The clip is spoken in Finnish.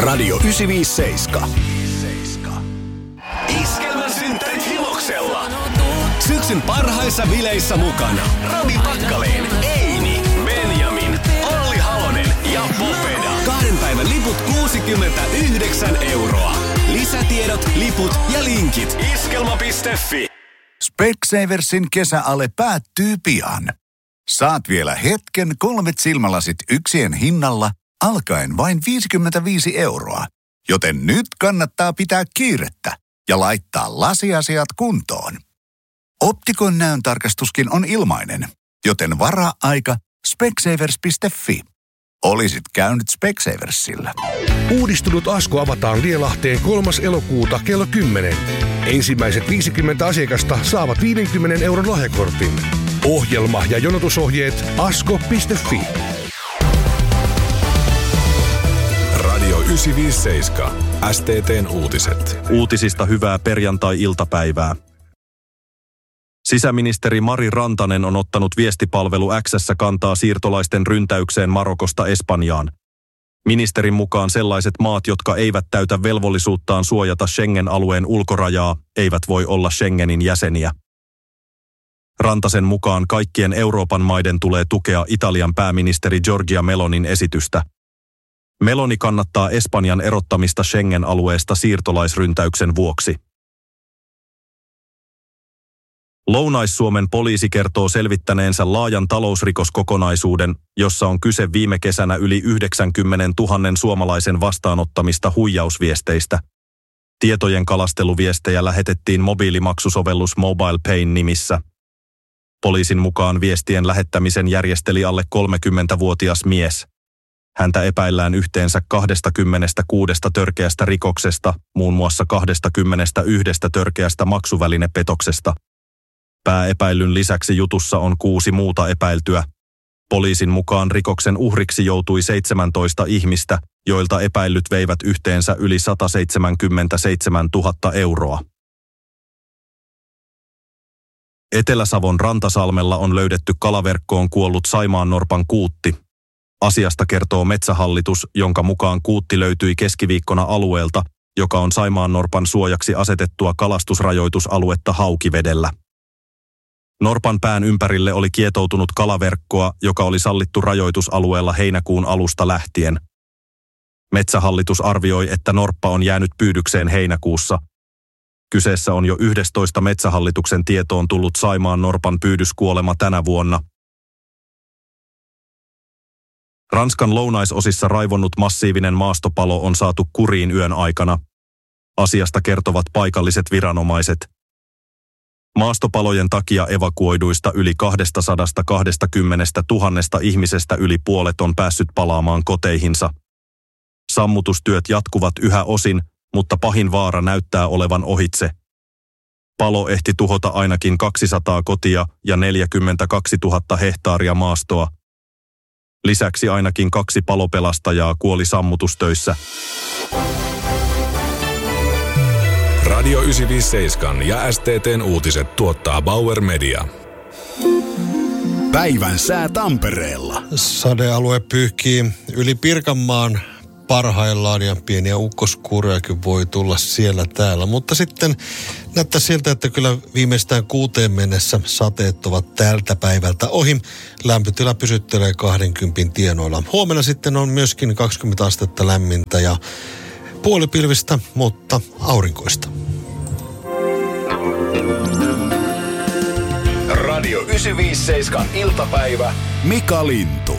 Radio 957. Iskelmän synttärit Hiloksella. Syksyn parhaissa bileissä mukana Rami Pakkaleen, Eini, Benjamin, Olli Halonen ja Popeda. 2 päivän liput 69 €. Lisätiedot, liput ja linkit iskelma.fi. Specsaversin kesäale päättyy pian. Saat vielä hetken 3 silmälasit yksien hinnalla alkaen vain 55 €. Joten nyt kannattaa pitää kiirettä ja laittaa lasiasiat kuntoon. Optikon näöntarkastuskin on ilmainen, joten varaa aika specsavers.fi. Olisit käynyt Specsaversilla. Uudistunut Asko avataan Lielahteen 3. elokuuta kello 10. Ensimmäiset 50 asiakasta saavat 50 € lahjakortin. Ohjelma ja jonotusohjeet asko.fi. Radio 957. STT:n uutiset. Uutisista hyvää perjantai-iltapäivää. Sisäministeri Mari Rantanen on ottanut viestipalvelu X:ssä kantaa siirtolaisten ryntäykseen Marokosta Espanjaan. Ministerin mukaan sellaiset maat, jotka eivät täytä velvollisuuttaan suojata Schengen-alueen ulkorajaa, eivät voi olla Schengenin jäseniä. Rantasen mukaan kaikkien Euroopan maiden tulee tukea Italian pääministeri Giorgia Melonin esitystä. Meloni kannattaa Espanjan erottamista Schengen-alueesta siirtolaisryntäyksen vuoksi. Lounais-Suomen poliisi kertoo selvittäneensä laajan talousrikoskokonaisuuden, jossa on kyse viime kesänä yli 90 000 suomalaisen vastaanottamista huijausviesteistä. Tietojen kalasteluviestejä lähetettiin mobiilimaksusovellus MobilePayn nimissä. Poliisin mukaan viestien lähettämisen järjesteli alle 30-vuotias mies. Häntä epäillään yhteensä 26 törkeästä rikoksesta, muun muassa 21 törkeästä maksuvälinepetoksesta. Pääepäillyn lisäksi jutussa on 6 muuta epäiltyä. Poliisin mukaan rikoksen uhriksi joutui 17 ihmistä, joilta epäillyt veivät yhteensä yli 177 000 €. Etelä-Savon Rantasalmella on löydetty kalaverkkoon kuollut saimaannorpan kuutti. Asiasta kertoo Metsähallitus, jonka mukaan kuutti löytyi keskiviikkona alueelta, joka on saimaannorpan suojaksi asetettua kalastusrajoitusaluetta Haukivedellä. Norpan pään ympärille oli kietoutunut kalaverkkoa, joka oli sallittu rajoitusalueella heinäkuun alusta lähtien. Metsähallitus arvioi, että norppa on jäänyt pyydykseen heinäkuussa. Kyseessä on jo 11 Metsähallituksen tietoon tullut saimaannorpan pyydyskuolema tänä vuonna. Ranskan lounaisosissa raivonnut massiivinen maastopalo on saatu kuriin yön aikana. Asiasta kertovat paikalliset viranomaiset. Maastopalojen takia evakuoiduista yli 220 000 ihmisestä yli puolet on päässyt palaamaan koteihinsa. Sammutustyöt jatkuvat yhä osin, mutta pahin vaara näyttää olevan ohitse. Palo ehti tuhota ainakin 200 kotia ja 42 000 hehtaaria maastoa. Lisäksi ainakin 2 palopelastajaa kuoli sammutustöissä. Radio 957 ja STT:n uutiset tuottaa Bauer Media. Päivän sää Tampereella. Sadealue pyyhkii yli Pirkanmaan parhaillaan ja pieniä ukkoskuurejakin voi tulla siellä täällä. Mutta sitten näyttää siltä, että kyllä viimeistään 6 mennessä sateet ovat tältä päivältä ohi. Lämpötila pysyttelee 20 tienoilla. Huomenna sitten on myöskin 20 astetta lämmintä ja puolipilvistä, mutta aurinkoista. Radio 957 iltapäivä. Mika Lintu.